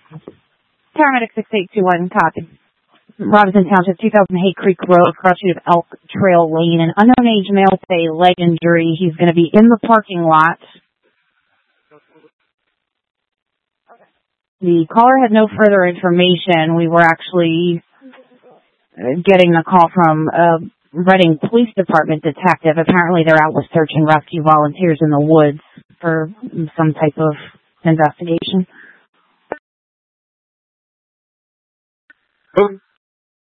Paramedic 6821, copy. Robinson Township, 2000 Hay Creek Road, crossing of Elk Trail Lane. An unknown age male with a leg injury. He's going to be in the parking lot. The caller had no further information. We were actually getting a call from Reading Police Department detective. Apparently they're out with search and rescue volunteers in the woods for some type of investigation.